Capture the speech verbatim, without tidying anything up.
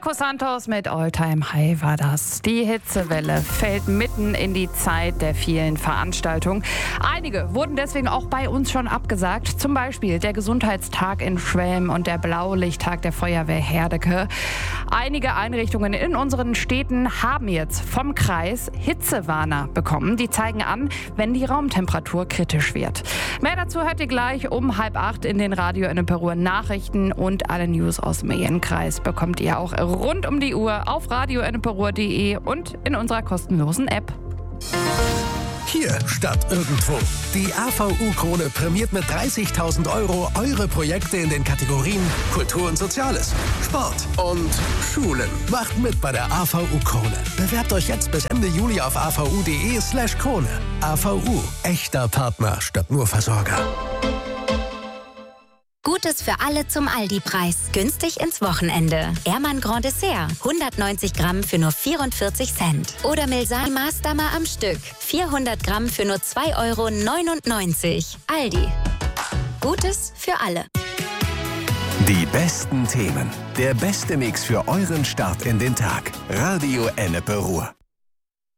Marco Santos mit All Time High war das. Die Hitzewelle fällt mitten in die Zeit der vielen Veranstaltungen. Einige wurden deswegen auch bei uns schon abgesagt. Zum Beispiel der Gesundheitstag in Schwelm und der Blaulichttag der Feuerwehr Herdecke. Einige Einrichtungen in unseren Städten haben jetzt vom Kreis Hitzewarner bekommen. Die zeigen an, wenn die Raumtemperatur kritisch wird. Mehr dazu hört ihr gleich um halb acht in den Radio Enneperuhr Nachrichten, und alle News aus dem Kreis bekommt ihr auch rund um die Uhr auf radio enneperuhr punkt de und in unserer kostenlosen App. Hier statt irgendwo. Die A V U-Krone prämiert mit dreißigtausend Euro eure Projekte in den Kategorien Kultur und Soziales, Sport und Schulen. Macht mit bei der A V U-Krone. Bewerbt euch jetzt bis Ende Juli auf a v u punkt de slash Krone. A V U, echter Partner statt nur Versorger. Gutes für alle zum Aldi-Preis. Günstig ins Wochenende. Ehrmann Grand Dessert. hundertneunzig Gramm für nur vierundvierzig Cent. Oder Milsal Maßdammer am Stück. vierhundert Gramm für nur zwei Euro neunundneunzig. Aldi. Gutes für alle. Die besten Themen. Der beste Mix für euren Start in den Tag. Radio Enneperuhr.